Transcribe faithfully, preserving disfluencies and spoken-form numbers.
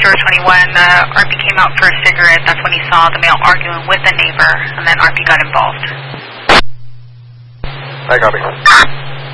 George twenty-one, uh, R P came out for a cigarette. That's when he saw the male arguing with the neighbor, and then R P got involved. I copy.